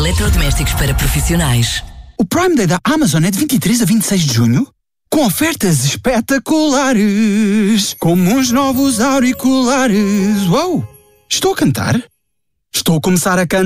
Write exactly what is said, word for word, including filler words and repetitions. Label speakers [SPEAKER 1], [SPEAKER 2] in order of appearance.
[SPEAKER 1] eletrodomésticos para profissionais.
[SPEAKER 2] O Prime Day da Amazon é de vinte e três a vinte e seis de junho, com ofertas espetaculares, como os novos auriculares. Uau! Estou a cantar? Estou a começar a cantar.